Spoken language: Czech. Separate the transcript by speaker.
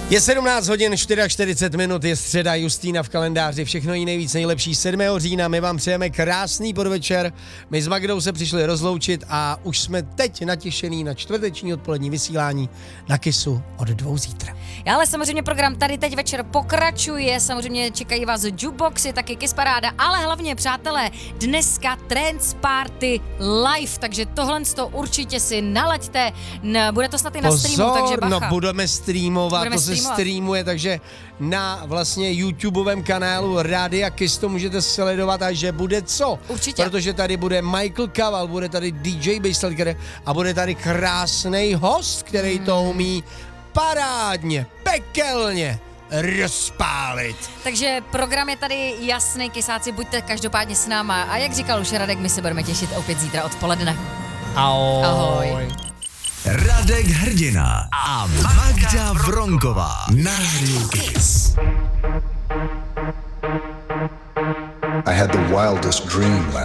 Speaker 1: Je 17 hodin 44 minut, je středa, Justýna v kalendáři, všechno jí nejvíc nejlepší 7. října, my vám přejeme krásný podvečer, my s Magdou se přišli rozloučit a už jsme teď natěšený na čtvrteční odpolední vysílání na Kissu od 2 zítra.
Speaker 2: Ale samozřejmě program tady teď večer pokračuje, samozřejmě čekají vás jukeboxy, taky Kiss Paráda, ale hlavně, přátelé, dneska Trance Party live, takže tohle to určitě si nalaďte, bude to snad i na streamu, takže bacha.
Speaker 1: No budeme streamovat, to se streamuje, takže na vlastně YouTubeovém kanálu Rádia Kiss to můžete sledovat a že bude co?
Speaker 2: Určitě.
Speaker 1: Protože tady bude Michael Kaval, bude tady DJ Basslicker a bude tady krásný host, který to umí parádně, pekelně rozpálit.
Speaker 2: Takže program je tady jasný, Kissáci, buďte každopádně s náma a jak říkal už Radek, my se budeme těšit opět zítra odpoledne.
Speaker 1: Ahoj.
Speaker 2: Ahoj.
Speaker 3: Radek Hrdina a Magda Vronková na Rádiu Kiss.
Speaker 4: I had the wildest dream last